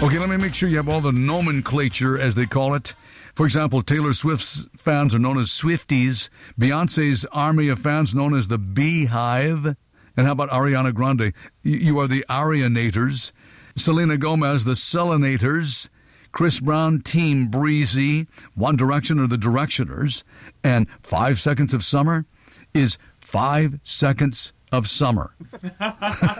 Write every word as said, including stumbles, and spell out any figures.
Okay, let me make sure you have all the nomenclature, as they call it. For example, Taylor Swift's fans are known as Swifties. Beyonce's army of fans known as the Beehive. And how about Ariana Grande? You are the Arianators. Selena Gomez, the Selenators. Chris Brown, Team Breezy. One Direction are the Directioners. And Five Seconds of Summer is Five Seconds of Summer.